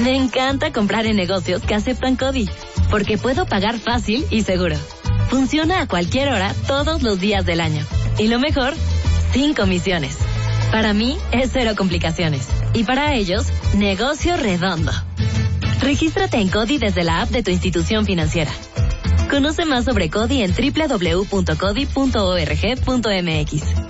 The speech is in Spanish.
Me encanta comprar en negocios que aceptan CODI, porque puedo pagar fácil y seguro. Funciona a cualquier hora, todos los días del año. Y lo mejor, sin comisiones. Para mí, es cero complicaciones. Y para ellos, negocio redondo. Regístrate en CODI desde la app de tu institución financiera. Conoce más sobre CODI en www.codi.org.mx.